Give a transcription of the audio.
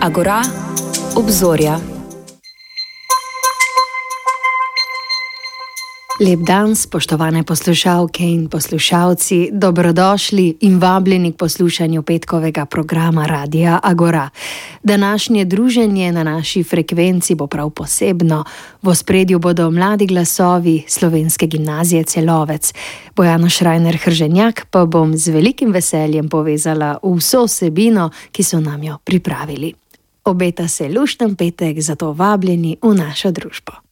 Agora, obzorja. Lep dan, spoštovane poslušalke in poslušalci, dobrodošli in vabljeni k poslušanju petkovega programa Radia Agora. Današnje druženje na naši frekvenci bo prav posebno. V ospredju bodo mladi glasovi Slovenske gimnazije Celovec. Bojana Šrajner-Hrženjak pa bom z velikim veseljem povezala vso vsebino, ki so nam jo pripravili. Obeta se lušten petek, zato vabljeni v našo družbo.